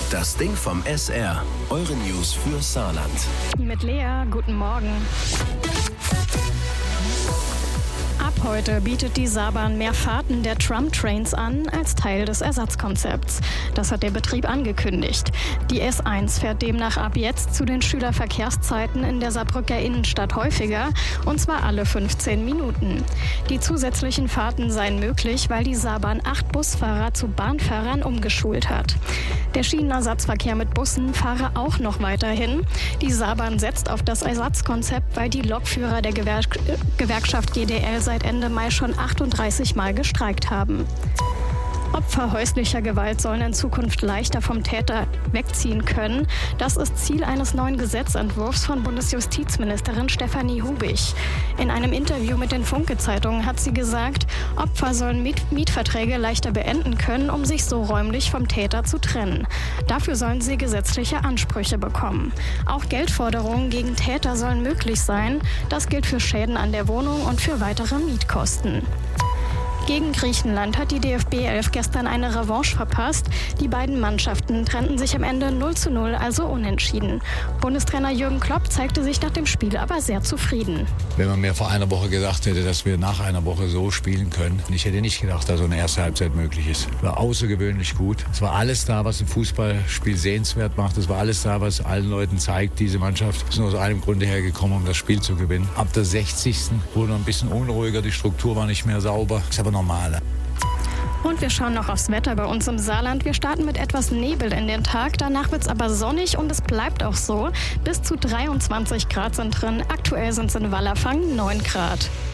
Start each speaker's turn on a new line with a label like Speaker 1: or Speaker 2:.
Speaker 1: Das Ding vom SR. Eure News für Saarland.
Speaker 2: Mit Lea, guten Morgen. Ab heute bietet die Saarbahn mehr Fahrten der Tram-Trains an als Teil des Ersatzkonzepts. Das hat der Betrieb angekündigt. Die S1 fährt demnach ab jetzt zu den Schülerverkehrszeiten in der Saarbrücker Innenstadt häufiger, und zwar alle 15 Minuten. Die zusätzlichen Fahrten seien möglich, weil die Saarbahn 8 Busfahrer zu Bahnfahrern umgeschult hat. Der Schienenersatzverkehr mit Bussen fahre auch noch weiterhin. Die Saarbahn setzt auf das Ersatzkonzept, weil die Lokführer der Gewerkschaft GDL seit Ende Mai schon 38 Mal gestreikt haben. Opfer häuslicher Gewalt sollen in Zukunft leichter vom Täter wegziehen können. Das ist Ziel eines neuen Gesetzentwurfs von Bundesjustizministerin Stefanie Hubich. In einem Interview mit den Funke-Zeitungen hat sie gesagt, Opfer sollen Mietverträge leichter beenden können, um sich so räumlich vom Täter zu trennen. Dafür sollen sie gesetzliche Ansprüche bekommen. Auch Geldforderungen gegen Täter sollen möglich sein. Das gilt für Schäden an der Wohnung und für weitere Mietkosten. Gegen Griechenland hat die DFB 11 gestern eine Revanche verpasst. Die beiden Mannschaften trennten sich am Ende 0:0, also unentschieden. Bundestrainer Jürgen Klopp zeigte sich nach dem Spiel aber sehr zufrieden.
Speaker 3: Wenn man mir vor einer Woche gedacht hätte, dass wir nach einer Woche so spielen können, ich hätte nicht gedacht, dass so eine erste Halbzeit möglich ist. Es war außergewöhnlich gut. Es war alles da, was ein Fußballspiel sehenswert macht. Es war alles da, was allen Leuten zeigt, diese Mannschaft ist nur aus einem Grunde hergekommen, um das Spiel zu gewinnen. Ab der 60. wurde ein bisschen unruhiger, die Struktur war nicht mehr sauber. Ist aber normal.
Speaker 2: Und wir schauen noch aufs Wetter bei uns im Saarland. Wir starten mit etwas Nebel in den Tag. Danach wird es aber sonnig und es bleibt auch so. Bis zu 23 Grad sind drin. Aktuell sind es in Wallerfang 9 Grad.